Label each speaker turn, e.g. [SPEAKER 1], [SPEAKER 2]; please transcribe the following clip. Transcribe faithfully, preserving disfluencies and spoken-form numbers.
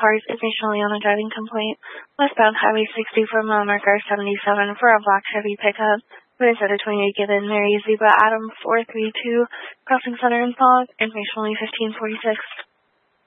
[SPEAKER 1] cars, information only on a driving complaint. Westbound Highway sixty-four, mile marker seventy-seven for a black Chevy pickup. With a twenty-eight given, Mary Zebra Adam four three two, crossing center in fog, information only fifteen forty-six.